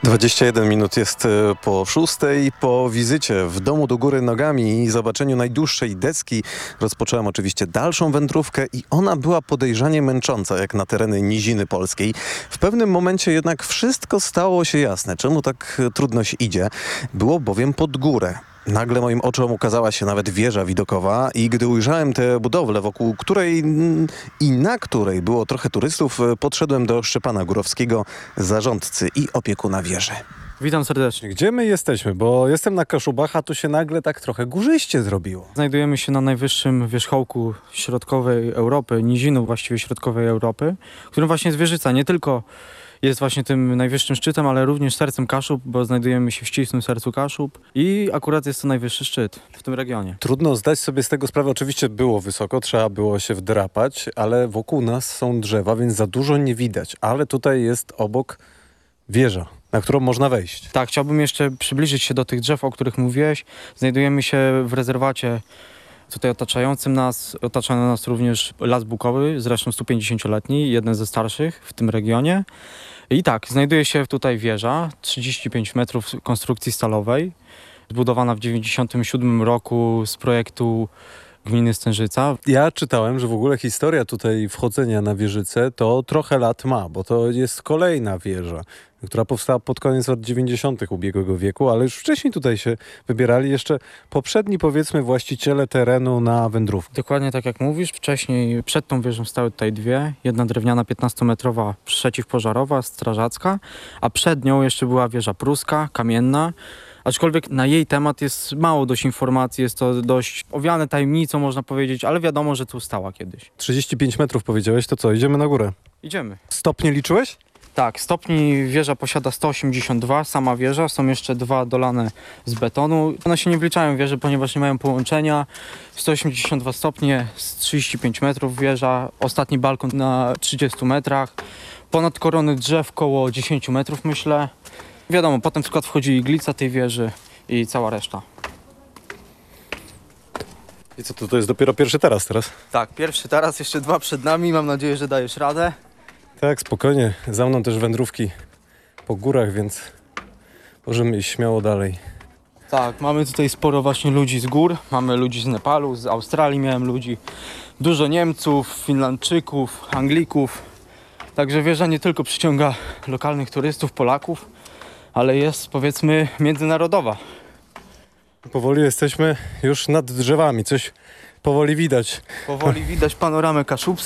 21 minut jest po 6. Po wizycie w domu do góry nogami i zobaczeniu najdłuższej deski rozpocząłem oczywiście dalszą wędrówkę i ona była podejrzanie męcząca jak na tereny niziny polskiej. W pewnym momencie jednak wszystko stało się jasne. Czemu tak trudno się idzie? Było bowiem pod górę. Nagle moim oczom ukazała się nawet wieża widokowa i gdy ujrzałem tę budowlę, wokół której i na której było trochę turystów, podszedłem do Szczepana Górowskiego, zarządcy i opiekuna wieży. Witam serdecznie. Gdzie my jesteśmy? Bo jestem na Kaszubach, a tu się nagle tak trochę górzyście zrobiło. Znajdujemy się na najwyższym wierzchołku środkowej Europy, nizinu właściwie środkowej Europy, którym właśnie jest Wieżyca. Nie tylko jest właśnie tym najwyższym szczytem, ale również sercem Kaszub, bo znajdujemy się w ścisłym sercu Kaszub i akurat jest to najwyższy szczyt w tym regionie. Trudno zdać sobie z tego sprawę. Oczywiście było wysoko, trzeba było się wdrapać, ale wokół nas są drzewa, więc za dużo nie widać. Ale tutaj jest obok wieża, na którą można wejść. Tak, chciałbym jeszcze przybliżyć się do tych drzew, o których mówiłeś. Znajdujemy się w rezerwacie tutaj otaczającym nas. Otacza nas również las bukowy, zresztą 150-letni, jeden ze starszych w tym regionie. I tak, znajduje się tutaj wieża, 35 metrów konstrukcji stalowej, zbudowana w 1997 roku z projektu gminy Stężyca. Ja czytałem, że w ogóle historia tutaj wchodzenia na Wieżycę to trochę lat ma, bo to jest kolejna wieża, która powstała pod koniec lat 90. ubiegłego wieku, ale już wcześniej tutaj się wybierali jeszcze poprzedni, powiedzmy, właściciele terenu na wędrówkę. Dokładnie tak jak mówisz, wcześniej przed tą wieżą stały tutaj dwie. Jedna drewniana 15-metrowa przeciwpożarowa, strażacka, a przed nią jeszcze była wieża pruska, kamienna. Aczkolwiek na jej temat jest mało dość informacji, jest to dość owiane tajemnicą, można powiedzieć, ale wiadomo, że tu stała kiedyś. 35 metrów powiedziałeś, to co, idziemy na górę? Idziemy. Stopnie liczyłeś? Tak, stopni wieża posiada 182, sama wieża, są jeszcze dwa dolane z betonu. One się nie wliczają wieży, ponieważ nie mają połączenia. 182 stopnie z 35 metrów wieża, ostatni balkon na 30 metrach, ponad korony drzew koło 10 metrów myślę. Wiadomo, potem w skład wchodzi iglica tej wieży i cała reszta. I co, to jest dopiero pierwszy teraz? Tak, pierwszy taras, jeszcze dwa przed nami. Mam nadzieję, że dajesz radę. Tak, spokojnie. Za mną też wędrówki po górach, więc możemy iść śmiało dalej. Tak, mamy tutaj sporo właśnie ludzi z gór. Mamy ludzi z Nepalu, z Australii miałem ludzi. Dużo Niemców, Finlandczyków, Anglików. Także wieża nie tylko przyciąga lokalnych turystów, Polaków, ale jest, powiedzmy, międzynarodowa. Powoli jesteśmy już nad drzewami. Coś powoli widać. Powoli widać panoramę kaszubską.